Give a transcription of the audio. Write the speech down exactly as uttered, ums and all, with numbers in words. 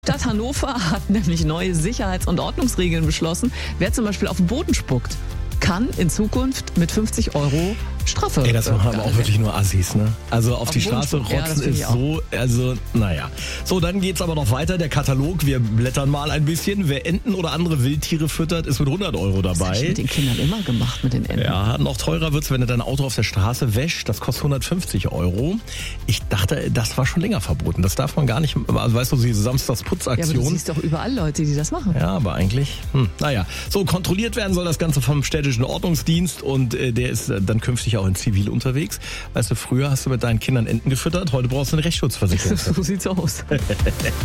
Stadt Hannover hat nämlich neue Sicherheits- und Ordnungsregeln beschlossen. Wer zum Beispiel auf den Boden spuckt, kann in Zukunft mit fünfzig Euro Strafe. Ey, das machen aber auch wirklich nur Assis, ne? Also auf, Auf die den Boden Straße spucken, ja, rotzen das find ist ich auch. so, also naja. So, dann geht's aber noch weiter, der Katalog. Wir blättern mal ein bisschen. Wer Enten oder andere Wildtiere füttert, ist mit hundert Euro Das hab ich dabei. mit den Kindern immer gemacht, mit den Enten. Ja, noch teurer wird's, wenn du dein Auto auf der Straße wäscht. Das kostet hundertfünfzig Euro. Ich dachte, das war schon länger verboten. Das darf man gar nicht, also weißt du, diese Ja, aber du Samstagsputzaktion. siehst doch überall Leute, die das machen. Ja, aber eigentlich, hm, naja. So, kontrolliert werden soll das Ganze vom städtischen Ordnungsdienst und äh, der ist äh, dann künftig auch in Zivil unterwegs. Weißt du, früher hast du mit deinen Kindern Enten gefüttert, heute brauchst du eine Rechtsschutzversicherung. So sieht's aus.